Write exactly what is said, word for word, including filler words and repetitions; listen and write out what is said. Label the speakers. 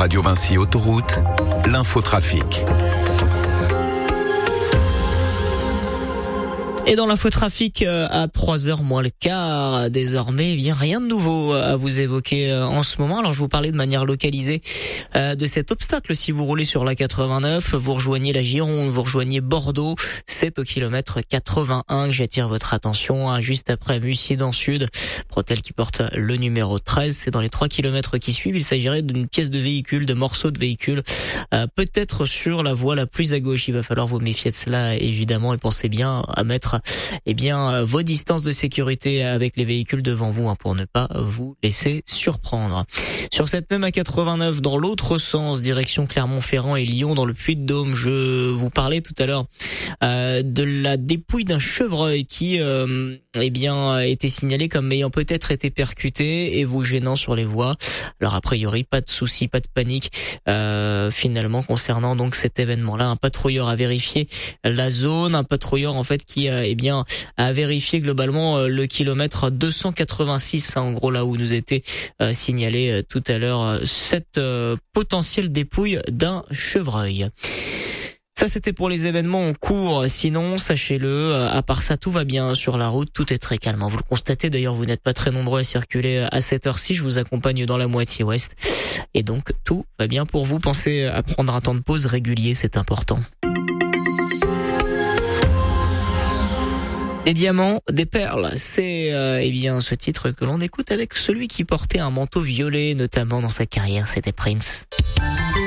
Speaker 1: Radio Vinci Autoroute, l'infotrafic.
Speaker 2: Et dans l'infotrafic, à trois heures moins le quart, désormais, eh bien rien de nouveau à vous évoquer en ce moment. Alors je vous parlais de manière localisée de cet obstacle. Si vous roulez sur la quatre-vingt-neuf, vous rejoignez la Gironde, vous rejoignez Bordeaux, c'est au kilomètre quatre-vingt-un que j'attire votre attention, juste après Mussier dans le Sud, Protel qui porte le numéro treize. C'est dans les trois kilomètres qui suivent. Il s'agirait d'une pièce de véhicule, de morceaux de véhicule, euh, peut-être sur la voie la plus à gauche. Il va falloir vous méfier de cela, évidemment, et pensez bien à mettre eh bien vos distances de sécurité avec les véhicules devant vous hein, pour ne pas vous laisser surprendre. Sur cette même A quatre-vingt-neuf, dans l'autre sens, direction Clermont-Ferrand et Lyon, dans le Puy-de-Dôme, je vous parlais tout à l'heure euh, de la dépouille d'un chevreuil qui euh, eh bien a été signalé comme ayant peut-être été percuté et vous gênant sur les voies. Alors a priori, pas de souci, pas de panique euh, finalement concernant donc cet événement-là. Un patrouilleur a vérifié la zone, un patrouilleur en fait qui a eh bien a vérifié globalement euh, le kilomètre deux cent quatre-vingt-six, hein, en gros là où nous était euh, signalé euh, tout à l'heure euh, cette euh, potentielle dépouille d'un chevreuil. Ça, c'était pour les événements en cours. Sinon, sachez-le, à part ça, tout va bien sur la route. Tout est très calme. Vous le constatez. D'ailleurs, vous n'êtes pas très nombreux à circuler à cette heure-ci. Je vous accompagne dans la moitié ouest. Et donc, tout va bien pour vous. Pensez à prendre un temps de pause régulier. C'est important. Des diamants, des perles, c'est euh, eh bien ce titre que l'on écoute avec celui qui portait un manteau violet, notamment dans sa carrière, c'était Prince.